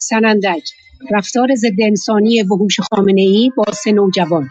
سنندج، رفتار ضد انسانی وحوش خامنه‌ای با 3 نوجوان.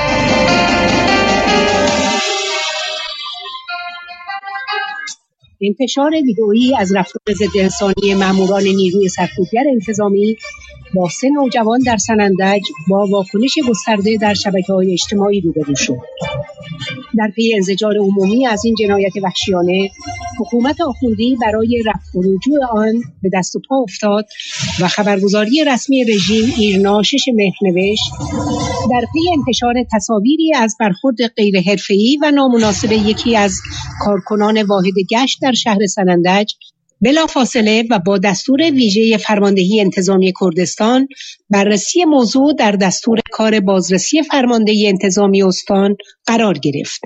انتشار ویدئویی از رفتار ضد انسانی ماموران نیروی سرکوبگر انتظامی با 3 نوجوان در سنندج با واکنش گسترده در شبکه‌های اجتماعی روبرو شد. در پی انزجار عمومی از این جنایت وحشیانه، حکومت آخوندی برای رفع و رجوع آن به دست و پا افتاد و خبرگزاری رسمی رژیم ایرنا 6 مهر نوشت: در پی انتشار تصاویری از برخورد غیر حرفه‌ای و نامناسب یکی از کارکنان واحد گشت در شهر سنندج، بلافاصله و با دستور ویژه فرماندهی انتظامی کردستان بررسی موضوع در دستور کار بازرسی فرماندهی انتظامی استان قرار گرفت.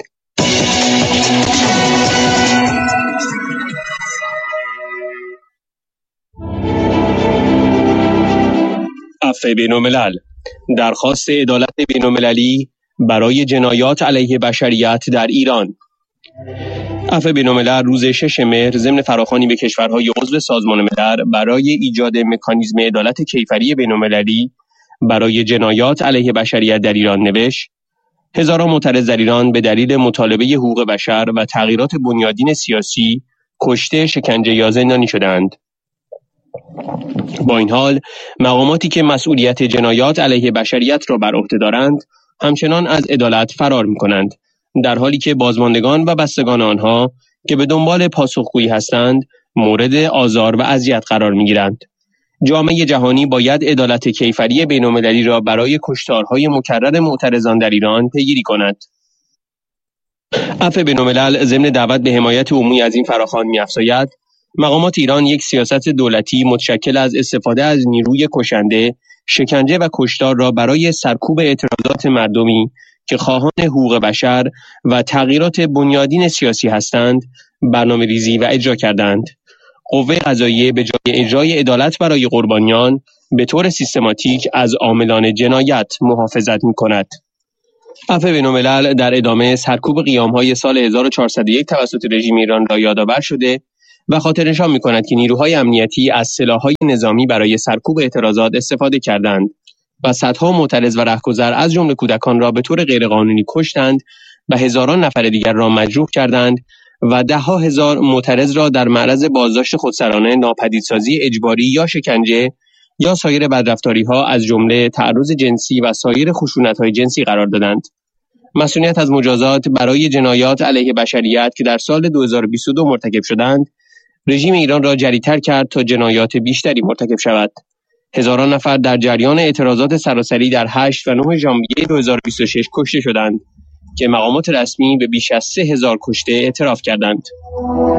عفو بین‌الملل، درخواست عدالت بین‌المللی برای جنایات علیه بشریت در ایران. عفو بین‌الملل روز 6 مهر ضمن فراخوانی به کشورهای عضو سازمان ملل برای ایجاد مکانیزم عدالت کیفری بین‌المللی برای جنایات علیه بشریت در ایران نوشت: هزاران معترض در ایران به دلیل مطالبه حقوق بشر و تغییرات بنیادین سیاسی کشته، شکنجه یا زندانی شدند. با این حال مقاماتی که مسئولیت جنایات علیه بشریت را بر عهده دارند همچنان از عدالت فرار می‌کنند، در حالی که بازماندگان و بستگان آنها که به دنبال پاسخگویی هستند مورد آزار و اذیت قرار می‌گیرند. جامعه جهانی باید عدالت کیفری بین‌المللی را برای کشتارهای مکرر معترضان در ایران پیگیری کند. عفو بین‌الملل ضمن دعوت به حمایت عمومی از این فراخوان می‌افزاید: مقامات ایران یک سیاست دولتی متشکل از استفاده از نیروی کشنده، شکنجه و کشتار را برای سرکوب اعتراضات مردمی که خواهان حقوق بشر و تغییرات بنیادین سیاسی هستند برنامه‌ریزی و اجرا کردند. قوه قضاییه به جای اجرای عدالت برای قربانیان به طور سیستماتیک از عاملان جنایت محافظت می‌کند. عفو بین‌الملل در ادامه سرکوب قیام‌های سال 1401 توسط رژیم ایران را یادآور شده و خاطرنشان می‌کند که نیروهای امنیتی از سلاح‌های نظامی برای سرکوب اعتراضات استفاده کردند و صدها معترض و رهگذر از جمله کودکان را به طور غیرقانونی کشتند و هزاران نفر دیگر را مجروح کردند و ده‌ها هزار معترض را در معرض بازداشت خودسرانه، ناپدیدسازی اجباری یا شکنجه یا سایر بدرفتاری‌ها از جمله تعرض جنسی و سایر خشونت‌های جنسی قرار دادند. مسئولیت از مجازات برای جنایات علیه بشریت که در سال 2022 مرتکب شدند، رژیم ایران را جری‌تر کرد تا جنایات بیشتری مرتکب شود. هزاران نفر در جریان اعتراضات سراسری در 8 و 9 ژانویه 2026 کشته شدند که مقامات رسمی به بیش از 3000 کشته اعتراف کردند.